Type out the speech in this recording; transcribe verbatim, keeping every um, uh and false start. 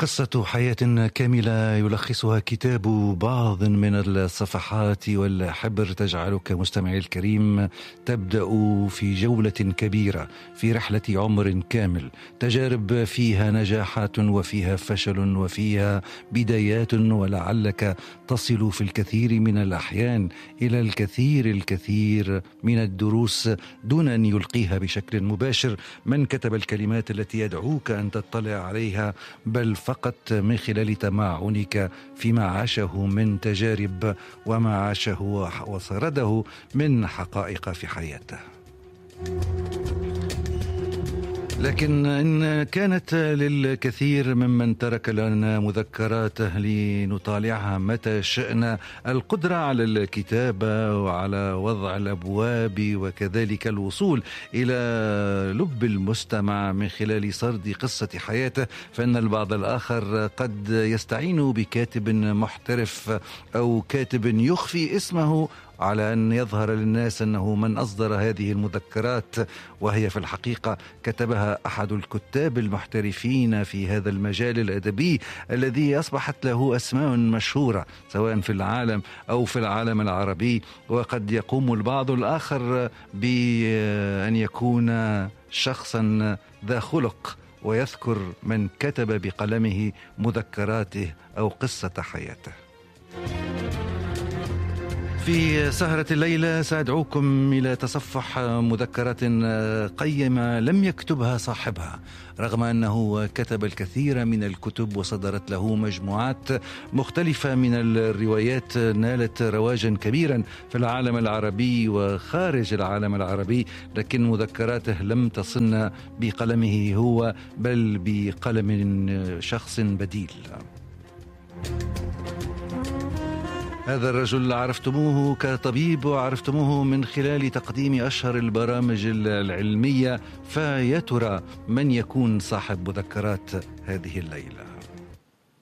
قصة حياة كاملة يلخصها كتاب بعض من الصفحات والحبر تجعلك مستمعي الكريم تبدأ في جولة كبيرة في رحلة عمر كامل، تجارب فيها نجاحات وفيها فشل وفيها بدايات، ولعلك تصل في الكثير من الأحيان إلى الكثير الكثير من الدروس دون أن يلقيها بشكل مباشر من كتب الكلمات التي يدعوك أن تطلع عليها، بل فقط من خلال تمعنك فيما عاشه من تجارب وما عاشه وسرده من حقائق في حياته. لكن إن كانت للكثير ممن ترك لنا مذكراته لنطالعها متى شئنا القدرة على الكتابة وعلى وضع الأبواب وكذلك الوصول إلى لب المستمع من خلال سرد قصة حياته، فإن البعض الآخر قد يستعين بكاتب محترف أو كاتب يخفي اسمه على أن يظهر للناس أنه من أصدر هذه المذكرات، وهي في الحقيقة كتبها أحد الكتاب المحترفين في هذا المجال الأدبي الذي أصبحت له أسماء مشهورة سواء في العالم أو في العالم العربي. وقد يقوم البعض الآخر بأن يكون شخصا ذا خلق ويذكر من كتب بقلمه مذكراته أو قصة حياته. في سهرة الليلة سأدعوكم إلى تصفح مذكرات قيمة لم يكتبها صاحبها، رغم أنه كتب الكثير من الكتب وصدرت له مجموعات مختلفة من الروايات نالت رواجا كبيرا في العالم العربي وخارج العالم العربي، لكن مذكراته لم تصلنا بقلمه هو بل بقلم شخص بديل. هذا الرجل عرفتموه كطبيب وعرفتموه من خلال تقديم أشهر البرامج العلمية، فيا ترى من يكون صاحب مذكرات هذه الليلة؟